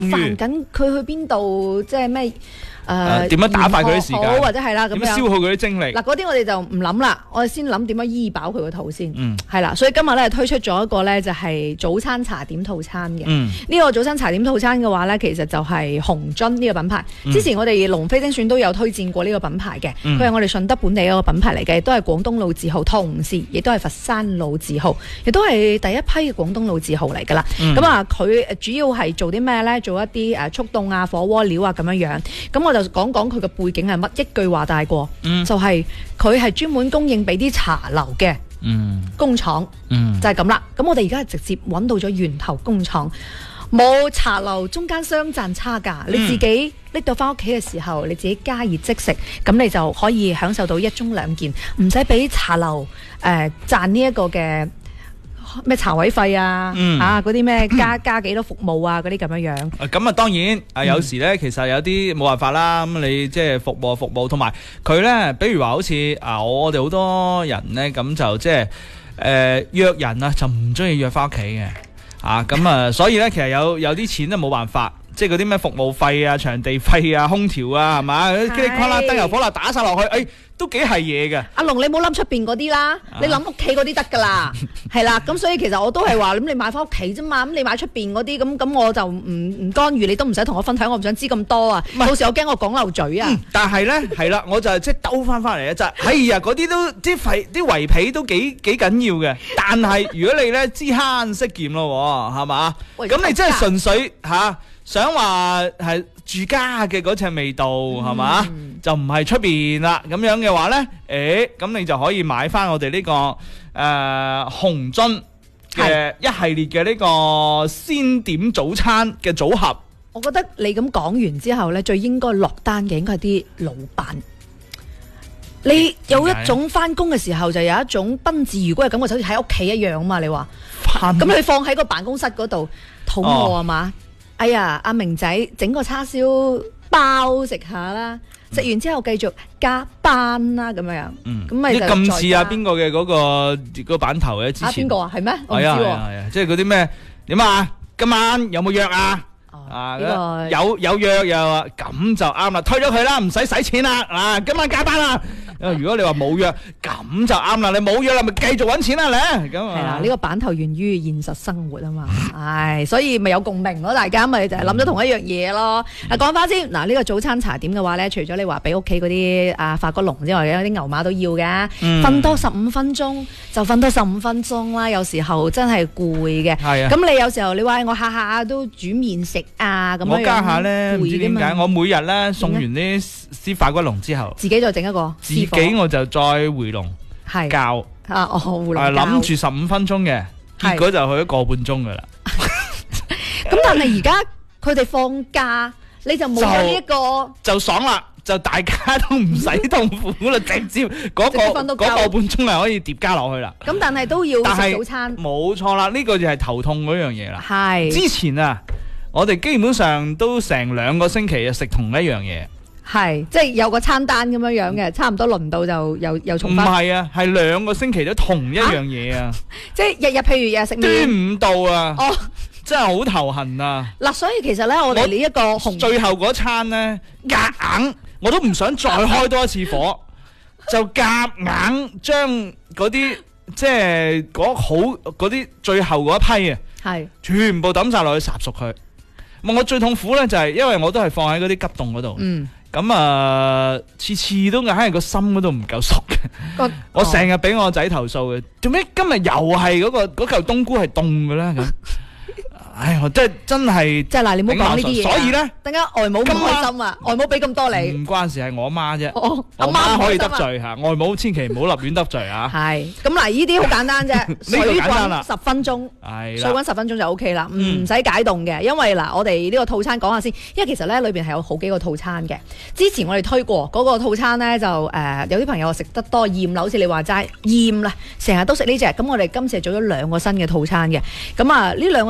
煩緊佢去邊度，即係咩？ 點樣打發佢啲時間， 或者係啦，咁樣點樣消耗佢啲精力？ 嗱，嗰啲我哋就唔諗啦，我哋先諗點樣醫飽佢個肚先。係啦，所以今日咧推出咗一個咧就係早餐茶點套餐嘅。呢個早餐茶點套餐嘅話咧，其實就係紅樽呢個品牌。之前我哋龍飛精選都有推薦過呢個品牌嘅，佢係我哋順德本地一個品牌嚟嘅，亦都係廣東老字號，同時亦都係佛山老字號，亦都係第一批嘅廣東老字號嚟㗎啦。咁啊，佢主要係做啲咩咧？做一啲速凍啊、火鍋料啊咁樣樣。咁我就講講佢嘅背景係乜，一句話帶過，就係佢係專門供應俾啲茶樓嘅工廠，就係咁啦。咁我哋而家係直接揾到咗源頭工廠，冇茶樓中間商賺差價，你自己拎到翻屋企嘅時候，你自己加熱即食，咁你就可以享受到一盅兩件，唔使俾茶樓賺呢一個嘅咩茶位費啊，嗰啲咩加幾多服務啊，嗰啲咁樣樣。 咁啊，當然有時咧，其實有啲冇辦法啦。咁你即係服務，同埋佢咧，比如話好似我哋好多人咧，咁就即係約人啊，就唔中意約翻屋企嘅咁啊，所以咧，其實有啲錢都冇辦法。即係嗰啲咩服務費啊、場地費啊、空調啊，係嘛？嘰哩呱啦燈油火蠟打晒落去，都幾係嘢嘅。阿龍，你冇諗出邊嗰啲啦，你諗屋企嗰啲得㗎啦，係啦。咁所以其實我都係話，咁你買翻屋企啫嘛，咁你買出邊嗰啲，咁我就唔干預，你都唔使同我分享，我唔想知咁多啊。到時我驚我講漏嘴啊。 但係咧，係啦，我就即係兜翻嚟咧，就係嗰啲都啲圍皮都幾緊要嘅。但係如果你咧知慳識儉咯，係嘛？咁你真係純粹想話係住家嘅嗰隻味道係嘛，就唔係出邊啦。咁樣嘅話咧，咁你就可以買翻我哋呢個紅樽嘅一系列嘅呢個鮮點早餐嘅組合。 我覺得你咁講完之後咧，最應該落單嘅應該係啲老闆。你有一種翻工嘅時候就有一種賓至如歸嘅感覺，就好似喺屋企一樣啊嘛。你話咁佢放喺個辦公室嗰度，肚餓啊嘛？哎呀，阿明仔整個叉燒包食下啦，食完之後繼續加班啦，咁樣。咁咪就咁似邊個嘅嗰個版頭嘅之前。 邊個啊？係咩？我唔知喎。 係啊，即係嗰啲咩點啊？今晚有冇約啊？有約又咁就啱啦，推咗佢啦，唔使錢啦。今晚加班啦。如果你話冇約，咁就啱啦。你冇約啦，咪繼續揾錢啦，你咁係啦。呢個版頭源於現實生活啊嘛，所以咪有共鳴咯。大家咪就係諗咗同一樣嘢咯。講翻先，呢個早餐茶點嘅話咧，除咗你話俾屋企嗰啲發個籠之外，有啲牛馬都要嘅。瞓多15分鐘就瞓多15分鐘啦。有時候真係攰嘅。係啊。咁你有時候你話我下下都煮麵食啊咁樣。 我家下咧唔知點解，我每日咧送完啲絲發骨籠之後， 自己再整一個。 幾我就再回籠教回籠諗住15分鐘嘅，結果就去咗個半鐘噶啦。 咁但係而家佢哋放假，你就冇咗呢一個就爽啦，就大家都唔使痛苦啦，直接嗰個半鐘係可以疊加落去啦。 咁但係都要食早餐， 冇錯啦，呢個就係頭痛嗰樣嘢啦。 係之前我哋基本上都成2個星期食同一樣嘢。 係，即係有個餐單咁樣樣嘅，差唔多輪到就又重翻。 唔係啊，係2個星期都同一樣嘢啊！ 即係日譬如日食端午到啊！真係好頭痕啊！ 嗱，所以其實咧，我哋呢一個最後嗰餐咧，夾硬我都唔想再開多一次火，就夾硬將嗰啲即係嗰啲最後嗰一批啊，全部抌晒落去烚熟佢。我最痛苦咧就係因為我都係放喺嗰啲急凍嗰度。咁次次都硬係個心嗰度唔夠熟嘅，我成日俾我仔投訴嘅，做咩今日又係嗰嚿冬菇係凍嘅咧咁？唉，我真係即係嗱，你唔好講呢啲嘢。 所以咧， 等間外母唔開心啊！外母俾咁多你， 唔關事，係我媽啫。我媽可以得罪嚇，外母千祈唔好立亂得罪啊！ 係咁嗱，呢啲好簡單啫，水滾10分鐘，水滾10分鐘就 OK 啦，唔使解凍嘅。因為嗱，我哋呢個套餐講下先，因為其實咧裏邊係有好幾個套餐嘅。之前我哋推過嗰個套餐咧，就有啲朋友食得多厭啦，好似你話齋厭啦，成日都食呢隻。咁我哋今次係做咗2個新嘅套餐嘅。咁呢2個新嘅套餐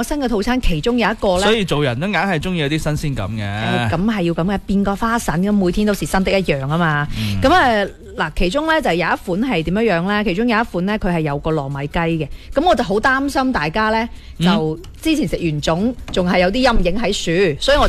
餐，其中有一個咧， 所以做人都硬係中意有啲新鮮感嘅。 咁係要咁嘅，變個花神咁，每天都是新的一樣啊嘛。咁嗱，其中咧就有一款係點樣咧？其中有一款咧，佢係有個糯米雞嘅。咁我就好擔心大家咧，就之前食完粽仲係有啲陰影喺樹，所以我